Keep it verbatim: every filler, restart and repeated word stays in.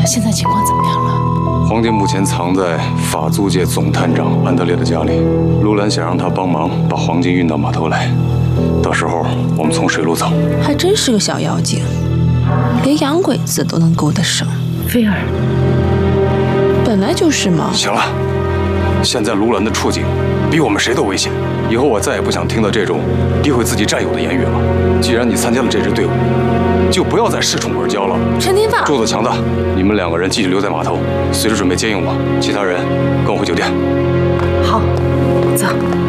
现在情况怎么样了？ 黄金目前藏在法租界总探长安德烈的家里，卢兰想让他帮忙把黄金运到码头来，到时候我们从水路走。 还真是个小妖精，连洋鬼子都能勾得上。 菲儿， 本来就是嘛。 行了，现在卢兰的处境比我们谁都危险，以后我再也不想听到这种诋毁自己战友的言语了。既然你参加了这支队伍，就不要再恃宠而骄了。 陈天放， 柱子强大，你们两个人继续留在码头，随时准备接应我。其他人跟我回酒店。 好，走。